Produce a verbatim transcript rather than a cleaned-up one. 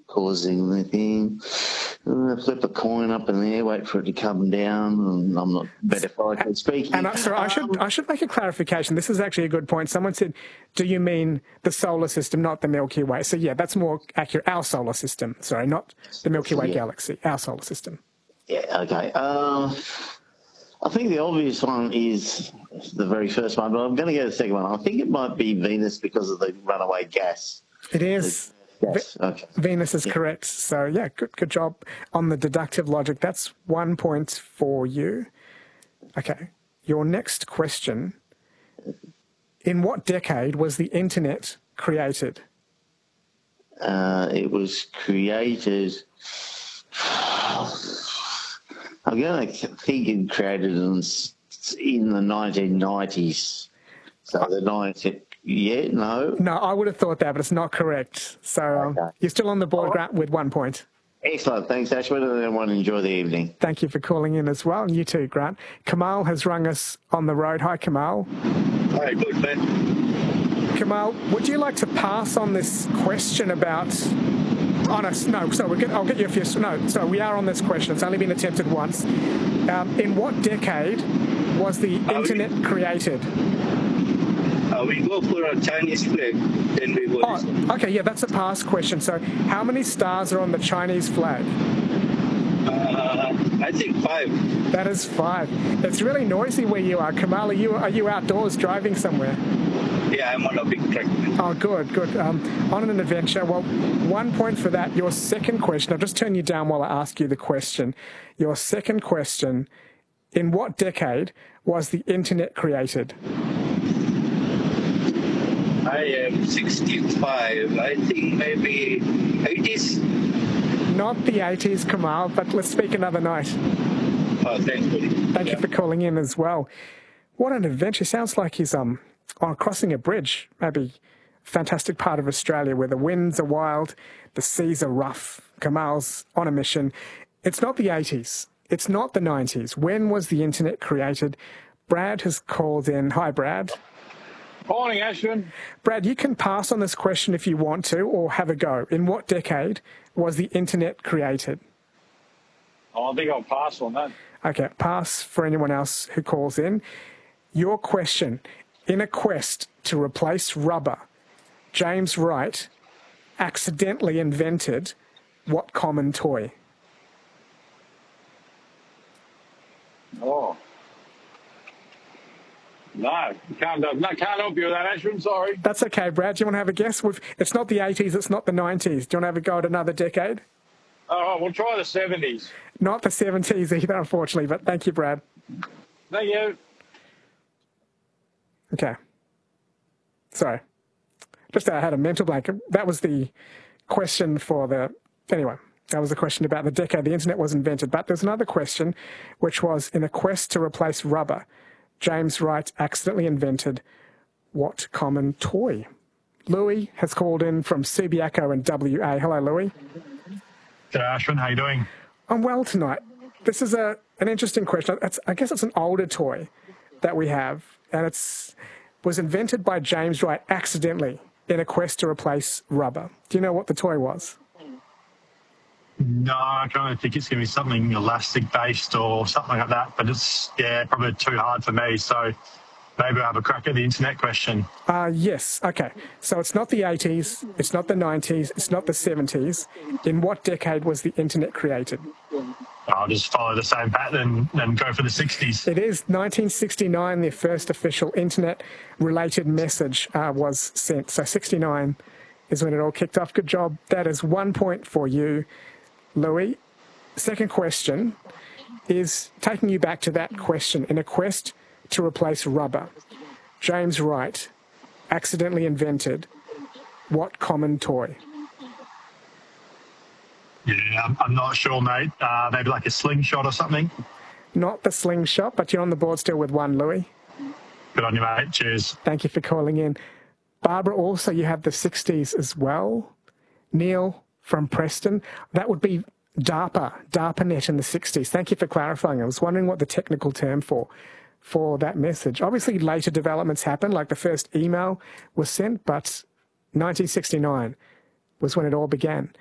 causing the thing. Uh, flip a coin up in the air, wait for it to come down, and I'm not metaphorically speaking. And I, sorry, I should I should make a clarification. This is actually a good point. Someone said, "Do you mean the solar system, not the Milky Way?" So yeah, that's more accurate. Our solar system, sorry, not the Milky Way yeah. galaxy. Our solar system. Yeah. Okay. Uh, I think the obvious one is the very first one, but I'm going to go to the second one. I think it might be Venus because of the runaway gas. It is. Yes. Okay. Venus is yeah. correct. So, yeah, good good job on the deductive logic. That's one point for you. Okay. Your next question. In what decade was the internet created? Uh, it was created... I'm going to think it created in, in the nineteen nineties. So the nineteen... Yeah, no. No, I would have thought that, but it's not correct. So okay. um, you're still on the board, Grant, with one point. Excellent. Thanks, Ashwin, and everyone enjoy the evening. Thank you for calling in as well, and you too, Grant. Kamal has rung us on the road. Hi, Kamal. Hi, good, man. Kamal, would you like to pass on this question about... Oh, no, no so we'll get, I'll get you a few... No, so we are on this question. It's only been attempted once. Um, in what decade was the are internet we, created? Uh, we go for a Chinese flag, then we go... Oh, okay, yeah, that's a past question. So how many stars are on the Chinese flag? Uh, I think five. That is five. It's really noisy where you are. Kamal, are you, are you outdoors driving somewhere? Yeah, I'm on a big truck. Oh, good, good. Um, on an adventure. Well, one point for that. Your second question, I'll just turn you down while I ask you the question. Your second question, in what decade was the internet created? I am sixty-five. I think maybe eighties. Not the eighties, Kamal, but let's speak another night. Oh, thanks, buddy. Thank yeah. you for calling in as well. What an adventure. Sounds like he's um on crossing a bridge, maybe a fantastic part of Australia where the winds are wild, the seas are rough. Kamal's on a mission. It's not the eighties. It's not the nineties. When was the internet created? Brad has called in. Hi, Brad. Morning, Ashwin. Brad, you can pass on this question if you want to, or have a go. In what decade was the internet created? Oh, I think I'll pass on that. Okay, pass for anyone else who calls in. Your question, in a quest to replace rubber, James Wright accidentally invented what common toy? Oh. No, can't, no, can't help you with that, Ashwin, sorry. That's okay, Brad. Do you want to have a guess? We've, it's not the eighties, it's not the nineties. Do you want to have a go at another decade? Oh, we'll try the seventies. Not the seventies either, unfortunately, but thank you, Brad. Thank you. Okay. Sorry. Just I had a mental blank. That was the question for the... Anyway, that was the question about the decade the internet was invented. But there's another question, which was, in a quest to replace rubber, James Wright accidentally invented what common toy? Louis has called in from Subiaco in W A. Hello, Louis. G'day, Ashwin. How you doing? I'm well tonight. This is a an interesting question. It's, I guess it's an older toy that we have, and it's was invented by James Wright accidentally in a quest to replace rubber. Do you know what the toy was? No, I kind of think it's going to be something elastic-based or something like that, but it's, yeah, probably too hard for me, so maybe I'll have a crack at the internet question. Uh, yes, okay. So it's not the eighties, it's not the nineties, it's not the seventies. In what decade was the internet created? I'll just follow the same pattern and go for the sixties. It is nineteen sixty-nine, the first official internet-related message uh, was sent. So sixty-nine is when it all kicked off. Good job. That is one point for you, Louis. Second question is taking you back to that question. In a quest to replace rubber, James Wright accidentally invented what common toy? Yeah, I'm, I'm not sure, mate. Uh, maybe like a slingshot or something? Not the slingshot, but you're on the board still with one, Louis. Good on you, mate. Cheers. Thank you for calling in. Barbara, also you have the sixties as well. Neil from Preston. That would be DARPA, DARPANET in the sixties. Thank you for clarifying. I was wondering what the technical term for for that message. Obviously, later developments happened, like the first email was sent, but nineteen sixty-nine was when it all began.